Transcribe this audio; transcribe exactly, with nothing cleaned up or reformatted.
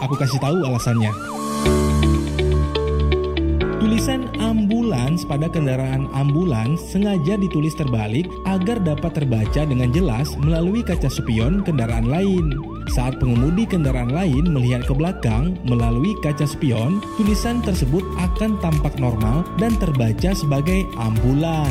Aku kasih tahu alasannya. Tulisan ambulans pada kendaraan ambulans sengaja ditulis terbalik agar dapat terbaca dengan jelas melalui kaca spion kendaraan lain. Saat pengemudi kendaraan lain melihat ke belakang melalui kaca spion, tulisan tersebut akan tampak normal dan terbaca sebagai ambulans.